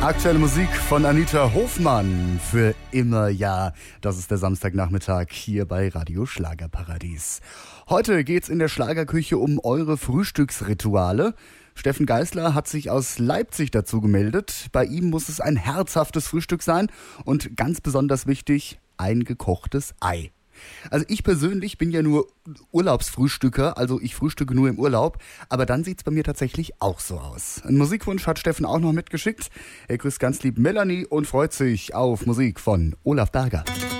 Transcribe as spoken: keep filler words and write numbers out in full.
Aktuelle Musik von Anita Hofmann für immer ja. Das ist der Samstagnachmittag hier bei Radio Schlagerparadies. Heute geht's in der Schlagerküche um eure Frühstücksrituale. Steffen Geißler hat sich aus Leipzig dazu gemeldet. Bei ihm muss es ein herzhaftes Frühstück sein und ganz besonders wichtig, ein gekochtes Ei. Also ich persönlich bin ja nur Urlaubsfrühstücker, also ich frühstücke nur im Urlaub, aber dann sieht's bei mir tatsächlich auch so aus. Einen Musikwunsch hat Steffen auch noch mitgeschickt. Er grüßt ganz lieb Melanie und freut sich auf Musik von Olaf Berger.